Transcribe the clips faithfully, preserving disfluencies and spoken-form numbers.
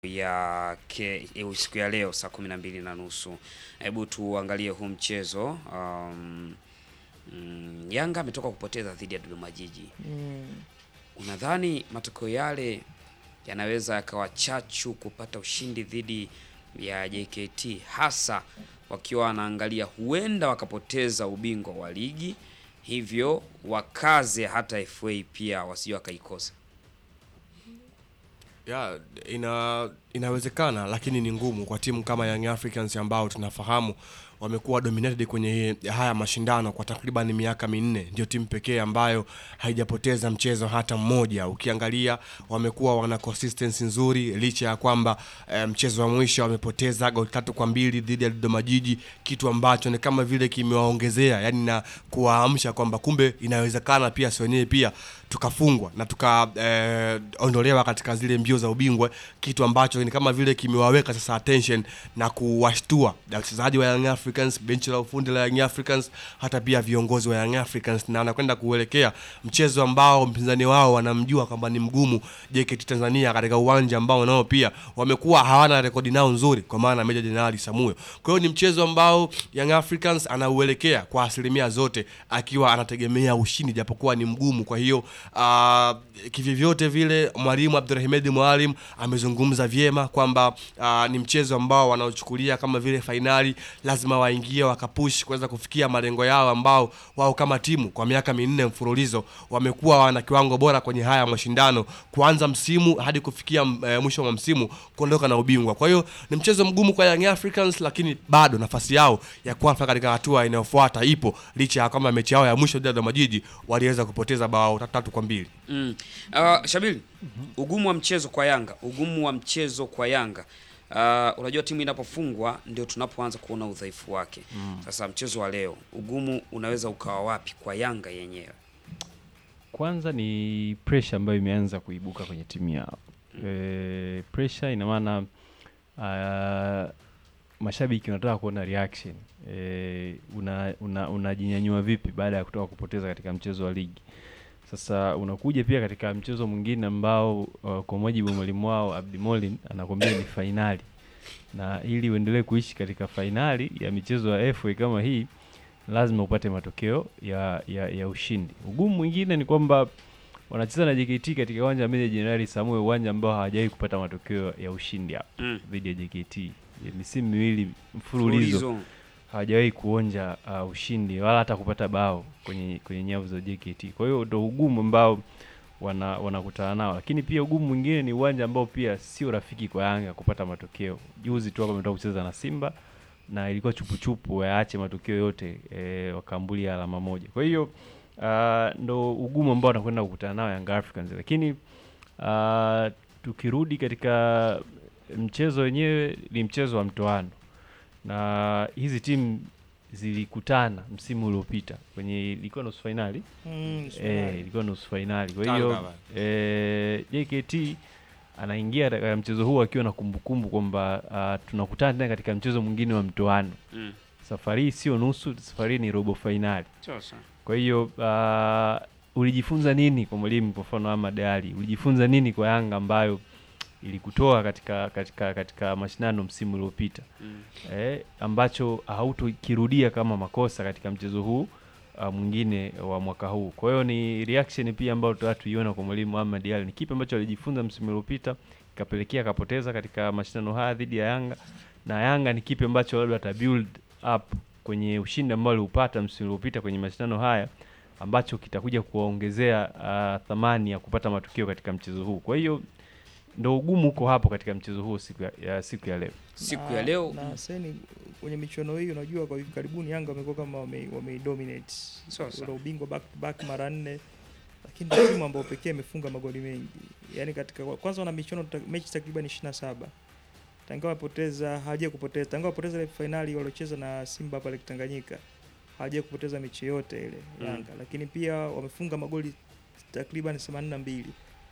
ya ke, siku ya leo saa kumi na mbili na nusu. Hebu tuangalie huu mchezo. Um, mm, Yanga ametoka kupoteza dhidi ya Dodoma Jiji. Mm. Unadhani matokeo yale yanaweza yakawa chachu kupata ushindi dhidi ya J K T, hasa wakiwa wanaangalia huenda wakapoteza ubingwa wa ligi, hivyo wakaze hata F A pia wasije wakaikosa? Ya, ina inawezekana, lakini ni ngumu kwa timu kama Young Africans ambao tunafahamu wamekuwa dominated kwenye haya mashindano kwa takriban miaka minne. Ndio timu pekee ambayo haijapoteza mchezo hata mmoja. Ukiangalia wamekuwa wana consistency nzuri licha ya kwamba e, mchezo wa mwisho wamepoteza goli tatu kwa mbili dhidi ya Dodoma Jiji, kitu ambacho ni kama vile kimewaongezea, yani na kuwaamsha kwamba kumbe inawezekana pia sio wenyewe pia tukafungwa na tukaondolewa e, katika zile mbio za ubingwa, kitu ambacho ni kama vile kimewaweka sasa attention na kuwashtua wachezaji wa Young Africans, benchi la ufundi la Young Africans, hata pia viongozi wa Young Africans, na anakwenda kuelekea mchezo ambao mpinzani wao wanamjua kwamba ni mgumu, J K T Tanzania, katika uwanja ambao nao pia wamekuwa hawana rekodi nao nzuri kwa maana Meja Jenerali Samuyo. Kwa hiyo ni mchezo ambao Young Africans anauelekea kwa asilimia zote akiwa anategemea ushindi japokuwa ni mgumu. Kwa hiyo uh, kivivyote vile mwalimu Abdulrahimedi Mwalimu amezungumza vyema kwamba uh, ni mchezo ambao wanaochukulia kama vile finali, lazima waingie wakapush kuweza kufikia malengo yao ambao wao kama timu kwa miaka minne mfululizo wamekuwa wana kiwango bora kwenye haya mashindano, kuanza msimu hadi kufikia e, mwisho wa msimu kuondoka na ubingwa. Kwa hiyo ni mchezo mgumu kwa Young Africans, lakini bado nafasi yao ya kuafa katika hatua inayofuata ipo, licha ya kwamba mechi yao ya mwisho dhidi ya Dodoma Jiji waliweza kupoteza bao tatu kwa mbili. Mm. Uh, Shabili, ugumu wa mchezo kwa Yanga, ugumu wa mchezo kwa Yanga. Uh, unajua timu inapofungwa ndio tunapoanza kuona udhaifu wake. Mm. Sasa mchezo wa leo, ugumu unaweza ukawa wapi kwa Yanga yenyewe? Kwanza ni pressure ambayo imeanza kuibuka kwenye timu yao. Mm. E, pressure ina maana uh, mashabiki wanataka kuona reaction. E, una unajinyanyua una vipi baada ya kutoka kupoteza katika mchezo wa ligi. Sasa unakuja pia katika mchezo mwingine ambao uh, kwa mujibu wa mwalimu wao Abdi Molin anakuambia ni finali. Na ili uendelee kuishi katika finali ya michezo ya F A kama hii, lazima upate matokeo ya ya, ya ushindi. Ugumu mwingine ni kwamba wanacheza na J K T katika uwanja wa Meja Jenerali Samuel, uwanja ambao hawajawahi kupata matokeo ya ushindi hapa dhidi mm. ya J K T. Misimu miwili mfululizo hawajawahi kuonja uh, ushindi wala hata kupata bao kwenye kwenye nyavu za J K T. Kwa hiyo ndio ugumu ambao wana wanakutana nao, lakini pia ugumu mwingine ni uwanja ambao pia sio rafiki kwa Yanga kupata matokeo. Juzi tu hapa wametoka kucheza na Simba na ilikuwa chupu chupu waache matokeo yote e, wakaambulia alama moja. Kwa hiyo uh, ndo ugumu ambao wanakwenda kukutana nao Young Africans, lakini uh, tukirudi katika mchezo wenyewe, ni mchezo wa mtoano. Na hizi timu zilikutana msimu uliopita kwenye ilikuwa nusu finali. Mm, eh ilikuwa nusu finali. Kwa hiyo eh J K T anaingia katika mchezo huu akiwa na kumbukumbu kwamba uh, tunakutana tena katika mchezo mwingine wa mtoano. Mm. Safari sio nusu, safari ni robo finali. Sasa. Kwa hiyo uh, ulijifunza nini kwa mwalimu kwa mfano Ahmad Ali? Ulijifunza nini kwa Yanga ambayo ilikutoa katika katika katika mashindano msimu uliopita? Mm. Eh, ambacho hautokirudia kama makosa katika mchezo huu uh, mwingine wa mwaka huu. Kwa hiyo ni reaction pia ambayo tutaiona kwa mwalimu Ahmad Ali. Ni kipi ambacho alijifunza msimu uliopita ikapelekea akapoteza katika mashindano haya dhidi ya Yanga, na Yanga ni kipi ambacho labda ata build up kwenye ushindi ambao aliupata msimu uliopita kwenye mashindano haya ambacho kitakuja kuwaongezea uh, thamani ya kupata matokeo katika mchezo huu. Kwa hiyo ndio ugumu uko hapo katika mchezo huo siku ya, ya siku ya leo. Siku ya leo na, na sasa kwenye michuano hii unajua kwa hivi karibuni Yanga wamekuwa kama wame, wame dominate sasa ubingwa back to back mara nne, lakini timu ambayo pekee imefunga magoli mengi. Yaani katika kwanza wana michuano mechi takriban ishirini na saba. Tangu wapoteza hawaje kupoteza. Tangu wapoteza ile finali waliocheza na Simba pale Tanganyika, hawaje kupoteza mechi yote ile Yanga. Mm. Lakini pia wamefunga magoli takriban themanini na mbili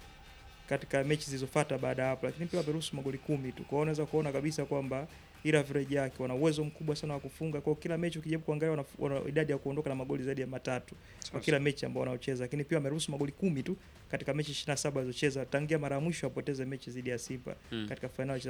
katika mechi zilizofuata baada hapo, lakini pia wameruhusu magoli kumi tu. Kwa hiyo unaweza kuona kabisa kwamba ila average yake wana uwezo mkubwa sana wa kufunga. Kwa kila mechi ukijaribu kuangalia wana idadi ya kuondoka na magoli zaidi ya matatu kwa kila mechi ambao wanaocheza, lakini pia wameruhusu magoli kumi tu katika mechi ishirini na saba alizocheza tangia mara ya mwisho apoteze mechi dhidi ya Simba Mm. katika fainali